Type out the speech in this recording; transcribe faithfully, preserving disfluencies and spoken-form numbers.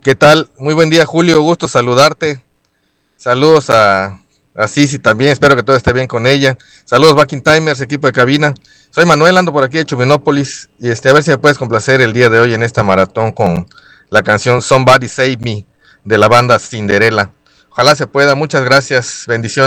¿Qué tal? Muy buen día, Julio. Gusto saludarte. Saludos a, a Sisi también. Espero que todo esté bien con ella. Saludos, Backing Timers, equipo de cabina. Soy Manuel, ando por aquí de Chuminópolis. Y este, a ver si me puedes complacer el día de hoy en esta maratón con la canción Somebody Save Me de la banda Cinderella. Ojalá se pueda. Muchas gracias. Bendiciones.